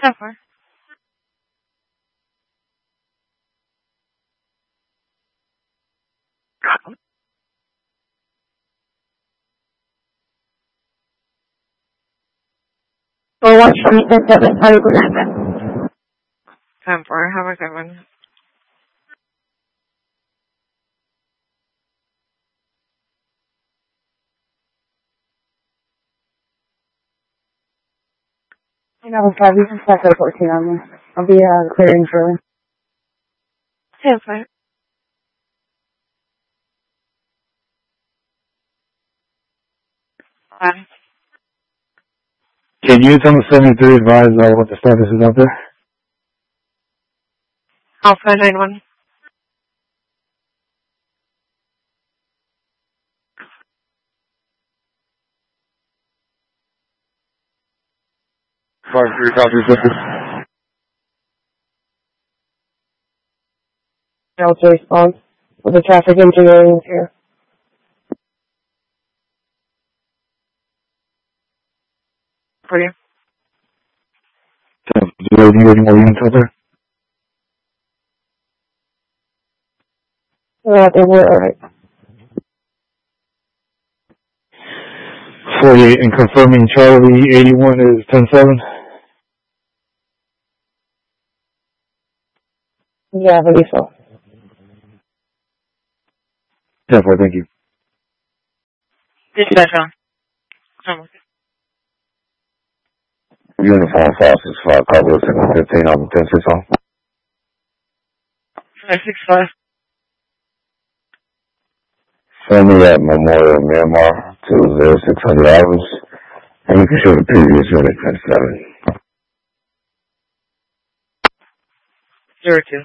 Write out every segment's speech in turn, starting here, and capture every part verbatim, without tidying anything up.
ten four. Well, watch for me, ten seven. Have a good night. ten four. Have a good one. You know, five, you can start at fourteen on me. I'll be uh, clearing shortly. ten four. Bye. Can you tell me seventy-three advise uh, what the status is out there? Alpha nine one. Five three copy service. Delta response with the traffic engineering here. For you. Do you need any more units out there? Yeah, they were alright. forty-eight and confirming Charlie eighty-one is ten seven. Yeah, I believe so. ten four, thank you. Dispatch on. Come on. Uniform Fastest five, Cargo seven fifteen on ten six on. five six five. Send me at Memorial, Myanmar, two zero six hundred hours. And you can show the previous unit ten seven. zero two.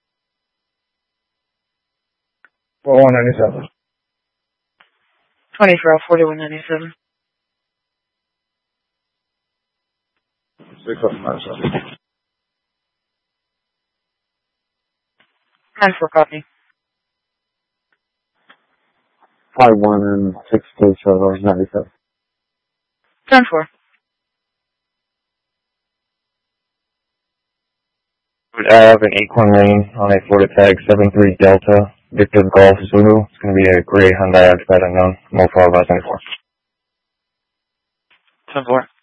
four one ninety-seven. twenty-four forty-one ninety-seven. six ninety-seven. ten four copy. five one and six two, Charlie ninety-seven. ten four. I have an Acorn Lane on a Florida tag seven three Delta, Victor Golf Zulu. It's going to be a gray Hyundai Activa unknown, Mo five by twenty-four. ten four.